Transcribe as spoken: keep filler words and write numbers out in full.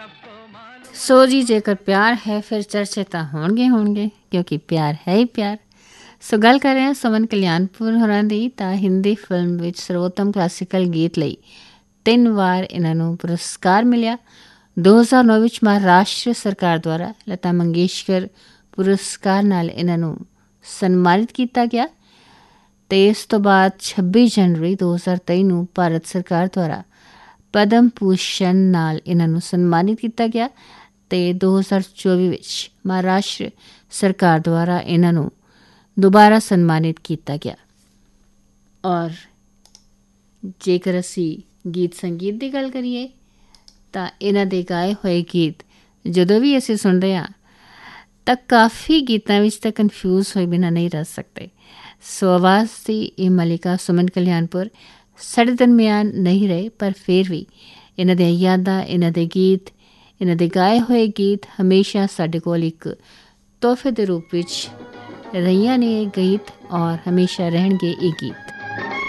ਸੋ ਜੀ ਜੇਕਰ ਪਿਆਰ ਹੈ ਫਿਰ ਚਰਚੇ ਤਾਂ ਹੋਣਗੇ ਹੋਣਗੇ ਕਿਉਂਕਿ ਪਿਆਰ ਹੈ ਹੀ ਪਿਆਰ। ਸੋ ਗੱਲ ਕਰ ਰਹੇ ਹਾਂ ਸੁਮਨ ਕਲਿਆਣਪੁਰ ਹੋਰਾਂ ਦੀ। ਤਾਂ ਹਿੰਦੀ ਫਿਲਮ ਵਿੱਚ ਸਰਵੋਤਮ ਕਲਾਸੀਕਲ ਗੀਤ ਲਈ ਤਿੰਨ ਵਾਰ ਇਹਨਾਂ ਨੂੰ ਪੁਰਸਕਾਰ ਮਿਲਿਆ। ਦੋ ਹਜ਼ਾਰ ਨੌ ਵਿੱਚ ਮਹਾਰਾਸ਼ਟਰ ਸਰਕਾਰ ਦੁਆਰਾ ਲਤਾ ਮੰਗੇਸ਼ਕਰ ਪੁਰਸਕਾਰ ਨਾਲ ਇਹਨਾਂ ਨੂੰ ਸਨਮਾਨਿਤ ਕੀਤਾ ਗਿਆ ਅਤੇ ਇਸ ਤੋਂ ਬਾਅਦ ਛੱਬੀ ਜਨਵਰੀ ਦੋ ਹਜ਼ਾਰ ਤੇਈ ਨੂੰ ਭਾਰਤ ਸਰਕਾਰ ਦੁਆਰਾ ਪਦਮ ਭੂਸ਼ਣ ਨਾਲ ਇਹਨਾਂ ਨੂੰ ਸਨਮਾਨਿਤ ਕੀਤਾ ਗਿਆ ਅਤੇ ਦੋ ਹਜ਼ਾਰ ਚੌਵੀ ਵਿੱਚ ਮਹਾਰਾਸ਼ਟਰ ਸਰਕਾਰ ਦੁਆਰਾ ਇਹਨਾਂ ਨੂੰ ਦੁਬਾਰਾ ਸਨਮਾਨਿਤ ਕੀਤਾ ਗਿਆ। ਔਰ ਜੇਕਰ ਅਸੀਂ ਗੀਤ ਸੰਗੀਤ ਦੀ ਗੱਲ ਕਰੀਏ ਤਾਂ ਇਹਨਾਂ ਦੇ ਗਾਏ ਹੋਏ ਗੀਤ ਜਦੋਂ ਵੀ ਅਸੀਂ ਸੁਣਦੇ ਹਾਂ ਤਾਂ ਕਾਫੀ ਗੀਤਾਂ ਵਿੱਚ ਤਾਂ ਕਨਫਿਊਜ਼ ਹੋਏ ਬਿਨਾਂ ਨਹੀਂ ਰਹਿ ਸਕਦੇ। ਸੋ ਆਵਾਜ਼ ਦੀ ਇਹ ਮਲਿਕਾ ਸੁਮਨ ਕਲਿਆਣਪੁਰ ਸਾਡੇ ਦਰਮਿਆਨ ਨਹੀਂ ਰਹੇ, ਪਰ ਫਿਰ ਵੀ ਇਹਨਾਂ ਦੀਆਂ ਯਾਦਾਂ, ਇਹਨਾਂ ਦੇ ਗੀਤ, ਇਹਨਾਂ ਦੇ ਗਾਏ ਹੋਏ ਗੀਤ ਹਮੇਸ਼ਾ ਸਾਡੇ ਕੋਲ ਇੱਕ ਤੋਹਫੇ ਦੇ ਰੂਪ ਵਿੱਚ ਰਹੀਆਂ ਨੇ ਇਹ ਗੀਤ, ਔਰ ਹਮੇਸ਼ਾ ਰਹਿਣਗੇ ਇਹ ਗੀਤ।